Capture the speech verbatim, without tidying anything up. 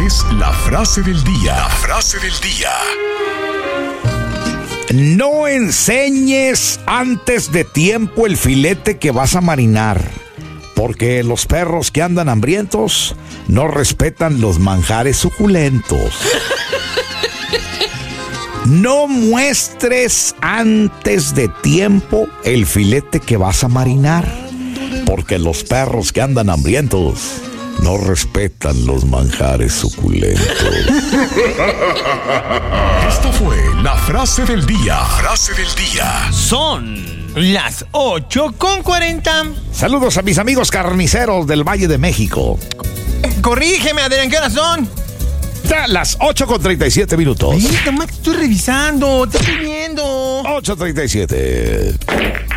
es la frase del día. La frase del día. No enseñes antes de tiempo el filete que vas a marinar, porque los perros que andan hambrientos no respetan los manjares suculentos. No muestres antes de tiempo el filete que vas a marinar, porque los perros que andan hambrientos no respetan los manjares suculentos. Esta fue la frase del día. Frase del día. Son las ocho con cuarenta. Saludos a mis amigos carniceros del Valle de México. Corrígeme, Adrián, ¿qué horas son? Ya las ocho con treinta y siete minutos. Ay, nomás estoy revisando, te estoy viendo. ocho treinta y siete.